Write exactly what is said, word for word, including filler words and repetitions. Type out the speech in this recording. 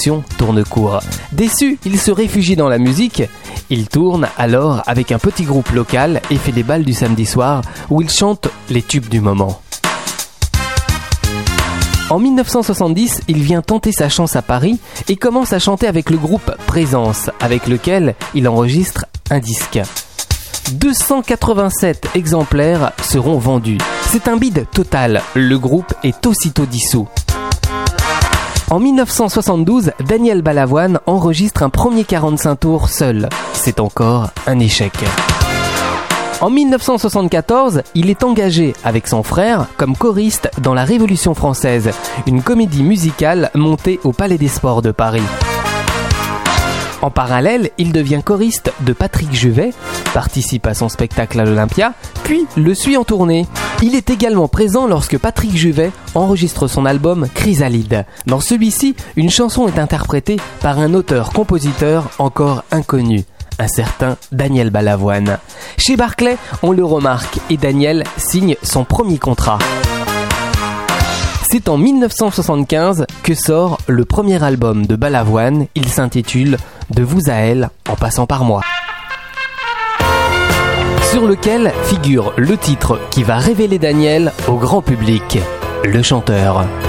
production tourne court. Déçu, il se réfugie dans la musique. Il tourne alors avec un petit groupe local et fait des bals du samedi soir où il chante les tubes du moment. En dix-neuf cent soixante-dix, il vient tenter sa chance à Paris et commence à chanter avec le groupe Présence, avec lequel il enregistre un disque. deux cent quatre-vingt-sept exemplaires seront vendus. C'est un bide total, le groupe est aussitôt dissous. En dix-neuf cent soixante-douze, Daniel Balavoine enregistre un premier quarante-cinq tours seul. C'est encore un échec. En dix-neuf cent soixante-quatorze, il est engagé avec son frère comme choriste dans La Révolution française, une comédie musicale montée au Palais des Sports de Paris. En parallèle, il devient choriste de Patrick Juvet, participe à son spectacle à l'Olympia, puis le suit en tournée. Il est également présent lorsque Patrick Juvet enregistre son album Chrysalide. Dans celui-ci, une chanson est interprétée par un auteur-compositeur encore inconnu, un certain Daniel Balavoine. Chez Barclay, on le remarque et Daniel signe son premier contrat. C'est en dix-neuf cent soixante-quinze que sort le premier album de Balavoine. Il s'intitule « De vous à elle, en passant par moi », sur lequel figure le titre qui va révéler Daniel au grand public, Le Chanteur.